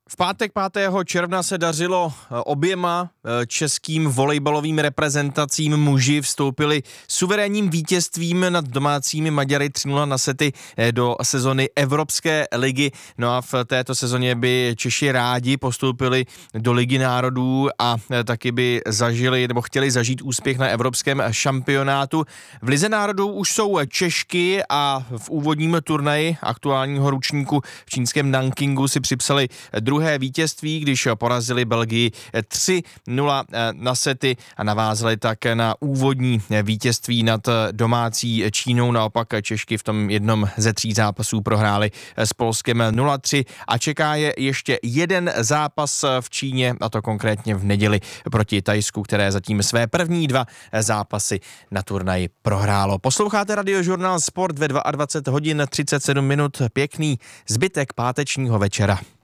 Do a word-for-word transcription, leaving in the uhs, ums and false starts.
V pátek pátého června se dařilo oběma českým volejbalovým reprezentacím. Muži vstoupili suverénním vítězstvím nad domácími Maďary tři nula na sety do sezony Evropské ligy. No a v této sezóně by Češi rádi postoupili do Ligy národů a taky by zažili nebo chtěli zažít úspěch na evropském šampionátu. V Lize národů už jsou Češky a v úvodním turnaji aktuálního ročníku v čínském Nankingu si připsali druhé vítězství, když porazili Belgii tři nula na sety a navázali tak na úvodní vítězství nad domácí Čínou. Naopak Češky v tom jednom ze tří zápasů prohráli s Polskem nula tři a čeká je ještě jeden zápas v Číně, a to konkrétně v neděli proti Thajsku, které zatím své první dva zápasy na turnaji prohrálo. Posloucháte Radiožurnál Sport ve dvacet dva hodin třicet sedm minut. Pěkný zbytek pátečního večera.